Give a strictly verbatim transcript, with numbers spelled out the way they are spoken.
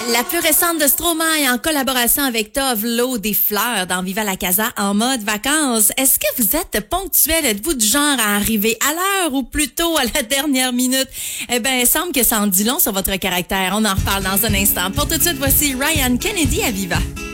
La plus récente de Stromae en collaboration avec Tove Lo, des fleurs dans Viva la Casa en mode vacances. Est-ce que vous êtes ponctuel? Êtes-vous du genre à arriver à l'heure ou plutôt à la dernière minute? Eh ben, il semble que ça en dit long sur votre caractère. On en reparle dans un instant. Pour tout de suite, voici Ryan Kennedy à Viva.